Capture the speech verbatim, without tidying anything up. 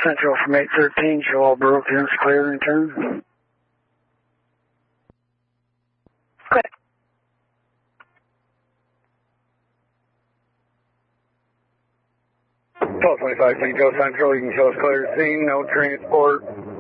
Central from eight thirteen, show all broke units clear and return. Good. twelve twenty-five, Saint Joe Central, you can show us clear to scene, no transport.